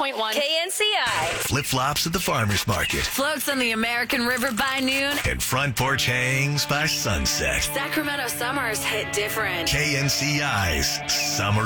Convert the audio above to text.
101.1 KNCI. Flip-flops at the farmer's market. Floats on the American River by noon. And front porch hangs by sunset. Sacramento summers hit different. KNCI's Summer